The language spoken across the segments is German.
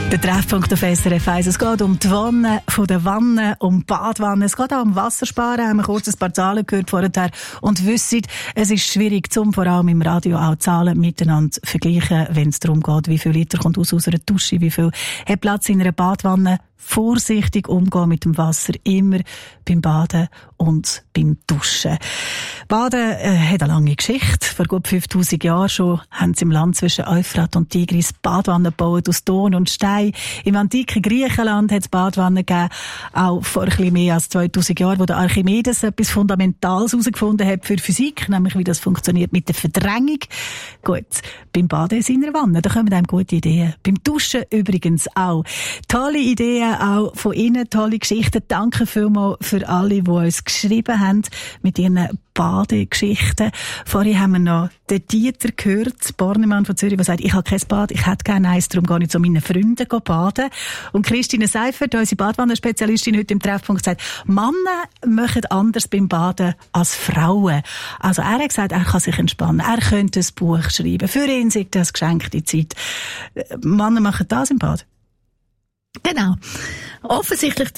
Der Treffpunkt auf SRF 1. Es geht um die Wanne von der Wanne, um Badwanne. Es geht auch um Wassersparen. Haben wir kurz ein paar Zahlen gehört vorher und wissen, es ist schwierig, vor allem im Radio auch Zahlen miteinander zu vergleichen, wenn es darum geht, wie viel Liter kommt aus einer Dusche, wie viel hat Platz in einer Badwanne. Vorsichtig umgehen mit dem Wasser, immer beim Baden und beim Duschen. Baden hat eine lange Geschichte. Vor gut 5000 Jahren schon haben sie im Land zwischen Euphrat und Tigris Badwannen gebaut aus Ton und Stein. Im antiken Griechenland hat es Badwannen gegeben, auch vor ein bisschen mehr als 2000 Jahren, wo der Archimedes etwas Fundamentales herausgefunden hat für Physik, nämlich wie das funktioniert mit der Verdrängung. Gut, beim Baden in seiner Wanne, da kommen einem gute Ideen. Beim Duschen übrigens auch. Tolle Ideen auch von Ihnen, tolle Geschichten. Danke vielmals für alle, die uns geschrieben haben mit ihren Badegeschichten. Vorhin haben wir noch den Dieter gehört, Bornemann von Zürich, der sagt, ich habe kein Bad, ich hätte gerne eins, darum gehe ich zu meinen Freunden baden. Und Christine Seifert, unsere Badwannerspezialistin heute im Treffpunkt, sagt, Männer machen anders beim Baden als Frauen. Also er hat gesagt, er kann sich entspannen, er könnte ein Buch schreiben. Für ihn ist das geschenkte Zeit. Männer machen das im Bad? Genau. Offensichtlich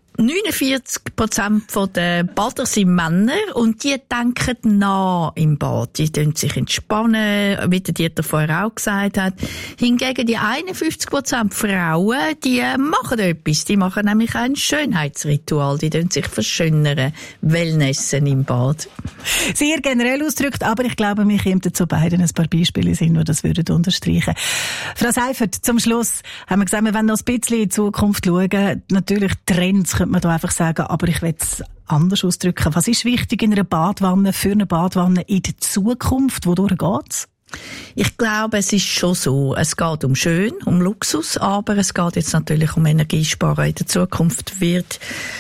49% der Bader sind Männer und die denken nach im Bad. Die sich entspannen, wie der Dieter vorher auch gesagt hat. Hingegen die 51% Frauen, die machen etwas. Die machen nämlich ein Schönheitsritual. Die sich verschönern, Wellnessen im Bad. Sehr generell ausgedrückt, aber ich glaube, mir kommen zu beiden ein paar Beispiele sind, die das würden unterstreichen. Frau Seifert, zum Schluss haben wir gesagt, wir wollen noch ein bisschen in die Zukunft schauen. Natürlich Trends könnte man da einfach sagen, aber ich will es anders ausdrücken. Was ist wichtig in einer Badwanne, für eine Badwanne in der Zukunft? Wodurch geht's? Ich glaube, es ist schon so. Es geht um schön, um Luxus, aber es geht jetzt natürlich um Energiesparen. In der Zukunft wird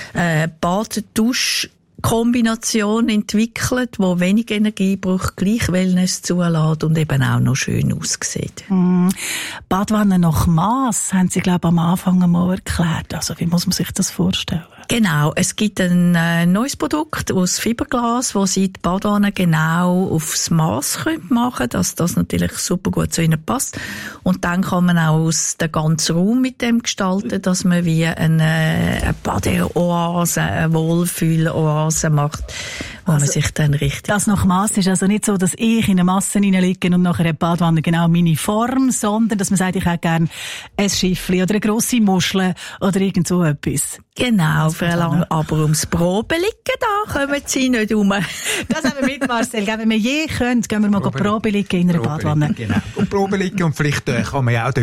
Bad-Dusch-Kombination entwickelt, wo wenig Energie braucht, gleich Wellness zulässt und eben auch noch schön aussieht. Badwanne nach Mass haben Sie, glaube ich, am Anfang einmal erklärt. Also, wie muss man sich das vorstellen? Genau, es gibt ein neues Produkt aus Fiberglas, wo Sie die Badwanne genau aufs Mass machen können, dass das natürlich super gut zu Ihnen passt. Und dann kann man auch den ganzen Raum mit dem gestalten, dass man wie eine Badeoase, eine Wohlfühloase macht, wo man sich dann richtig... Das nach Mass ist also nicht so, dass ich in eine Masse hineinliege und nachher eine Badwanne genau meine Form, sondern dass man sagt, ich hätte gerne ein Schiffli oder eine grosse Muschel oder irgend so etwas. Genau, aber ums Probeliegen, da kommen Sie nicht rum. Das haben wir mit, Marcel. Wenn wir je können, gehen wir mal Probeliegen in einer Badwanne. Genau. Und Probeliegen und vielleicht kann man ja auch